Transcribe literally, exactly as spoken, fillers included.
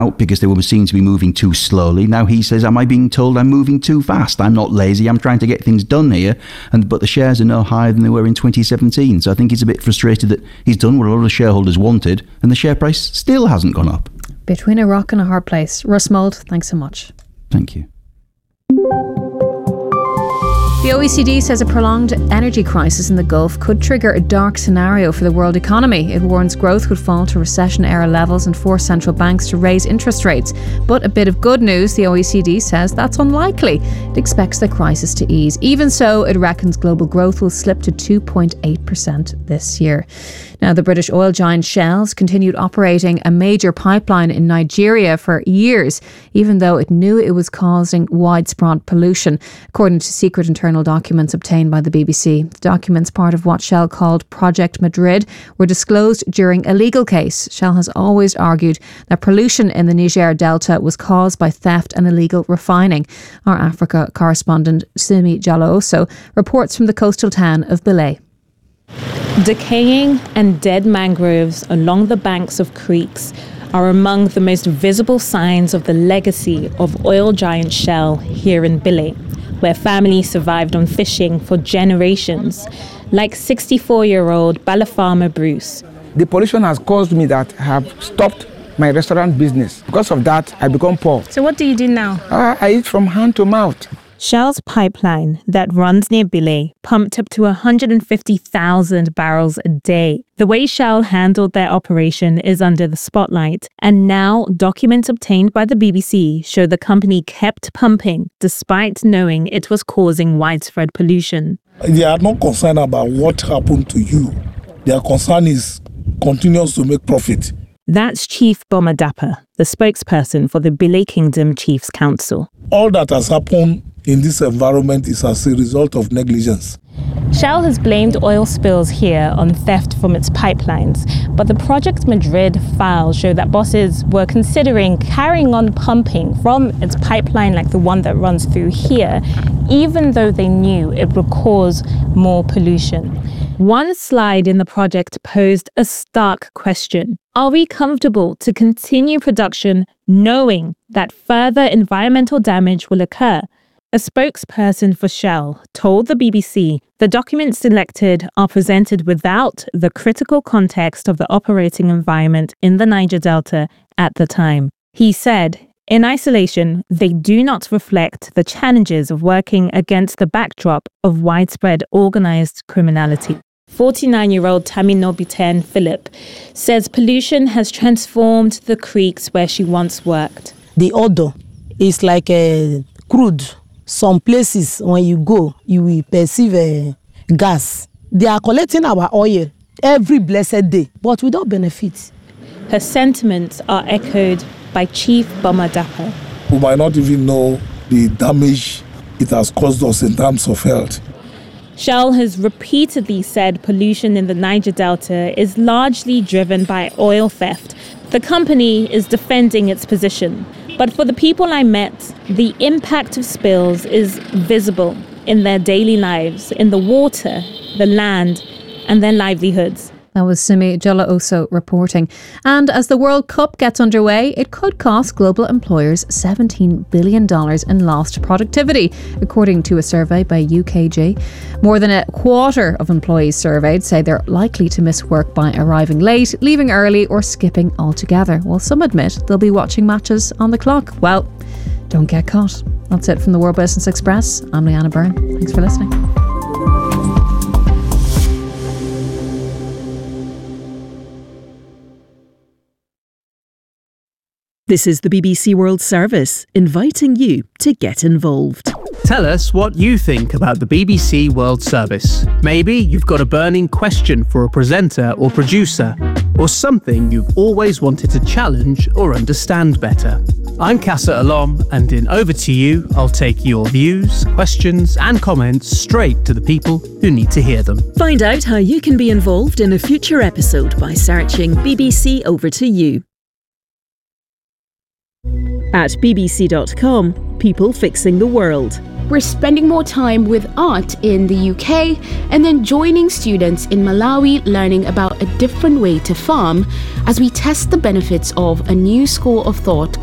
out because they were seen to be moving too slowly. Now he says, am I being told I'm moving too fast? I'm not lazy. I'm trying to get things done here. And but the shares are no higher than they were in twenty seventeen. So I think he's a bit frustrated that he's done what a lot of shareholders wanted and the share price still hasn't gone up. Between a rock and a hard place. Russ Mould, thanks so much. Thank you. The O E C D says a prolonged energy crisis in the Gulf could trigger a dark scenario for the world economy. It warns growth would fall to recession-era levels and force central banks to raise interest rates. But a bit of good news, the O E C D says that's unlikely. It expects the crisis to ease. Even so, it reckons global growth will slip to two point eight percent this year. Now, the British oil giant Shell's continued operating a major pipeline in Nigeria for years, even though it knew it was causing widespread pollution, according to secret internal documents obtained by the B B C. The documents, part of what Shell called Project Madrid, were disclosed during a legal case. Shell has always argued that pollution in the Niger Delta was caused by theft and illegal refining. Our Africa correspondent Simi Jallo reports from the coastal town of Bilé. Decaying and dead mangroves along the banks of creeks are among the most visible signs of the legacy of oil giant Shell here in Bilé, where families survived on fishing for generations, like sixty-four-year-old Balafama Bruce. The pollution has caused me that I have stopped my restaurant business. Because of that, I become poor. So what do you do now? Uh, I eat from hand to mouth. Shell's pipeline that runs near Bilé pumped up to one hundred fifty thousand barrels a day. The way Shell handled their operation is under the spotlight, and now documents obtained by the B B C show the company kept pumping despite knowing it was causing widespread pollution. They are not concerned about what happened to you. Their concern is continues to make profit. That's Chief Boma Dapa, the spokesperson for the Bilé Kingdom Chiefs Council. All that has happened in this environment is as a result of negligence. Shell has blamed oil spills here on theft from its pipelines, but the Project Madrid files show that bosses were considering carrying on pumping from its pipeline like the one that runs through here, even though they knew it would cause more pollution. One slide in the project posed a stark question. Are we comfortable to continue production knowing that further environmental damage will occur? A spokesperson for Shell told the B B C the documents selected are presented without the critical context of the operating environment in the Niger Delta at the time. He said, in isolation, they do not reflect the challenges of working against the backdrop of widespread organized criminality. forty-nine-year-old Taminobi Philip says pollution has transformed the creeks where she once worked. The odor is like a crude. Some places, when you go, you will perceive a gas. They are collecting our oil every blessed day, but without benefit. Her sentiments are echoed by Chief Boma Dapa. We might not even know the damage it has caused us in terms of health. Shell has repeatedly said pollution in the Niger Delta is largely driven by oil theft. The company is defending its position. But for the people I met, the impact of spills is visible in their daily lives, in the water, the land, and their livelihoods. That was Simi Jallo reporting. And as the World Cup gets underway, it could cost global employers seventeen billion dollars in lost productivity, according to a survey by U K G. More than a quarter of employees surveyed say they're likely to miss work by arriving late, leaving early, or skipping altogether, while some admit they'll be watching matches on the clock. Well, don't get caught. That's it from the World Business Express. I'm Leanna Byrne. Thanks for listening. This is the B B C World Service, inviting you to get involved. Tell us what you think about the B B C World Service. Maybe you've got a burning question for a presenter or producer, or something you've always wanted to challenge or understand better. I'm Casa Alom, and in Over to You, I'll take your views, questions and comments straight to the people who need to hear them. Find out how you can be involved in a future episode by searching B B C Over to You. At b b c dot com, people fixing the world. we're spending more time with art in the U K and then joining students in Malawi learning about a different way to farm as we test the benefits of a new school of thought